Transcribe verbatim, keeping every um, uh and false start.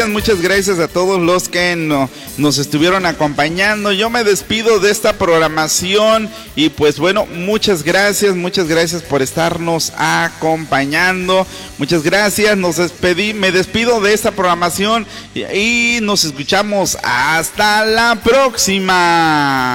Muchas gracias a todos los que no, nos estuvieron acompañando. Yo me despido de esta programación y pues bueno, muchas gracias, muchas gracias por estarnos acompañando. Muchas gracias, nos despedí, me despido de esta programación y, y nos escuchamos hasta la próxima.